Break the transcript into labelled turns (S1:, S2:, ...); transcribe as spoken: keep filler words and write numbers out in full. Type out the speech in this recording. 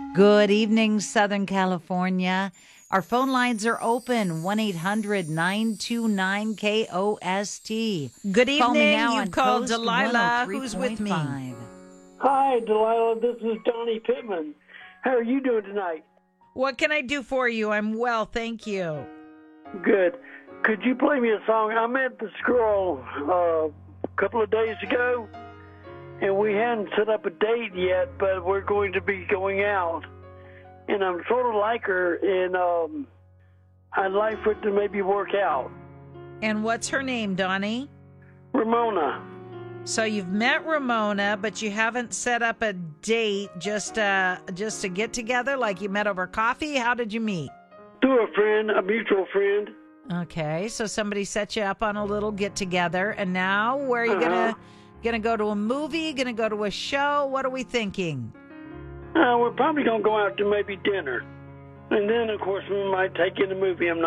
S1: Good evening, Southern California. Our phone lines are open, one eight hundred nine two nine K O S T.
S2: Good
S1: Call me
S2: evening.
S1: now
S2: You've
S1: on
S2: called
S1: Coast
S2: Delilah. Who's with me?
S1: one oh three point five.
S3: Hi, Delilah. This is Donnie Pittman. How are you doing tonight?
S2: What can I do for you? I'm well, thank you.
S3: Good. Could you play me a song? I met the girl uh, a couple of days ago, and we hadn't set up a date yet, but we're going to be going out. And I'm sort of like her, and um, I'd like for it to maybe work out.
S2: And what's her name, Donnie?
S3: Ramona.
S2: So you've met Ramona, but you haven't set up a date just uh just to get together, like you met over coffee? How did you meet?
S3: Through a friend, a mutual friend.
S2: Okay, so somebody set you up on a little get together, and now where are you
S3: Uh-huh.
S2: gonna gonna go to a movie? Gonna go to a show? What are we thinking?
S3: Uh, we're probably going to go out to maybe dinner. And then, of course, we might take in a movie. I'm not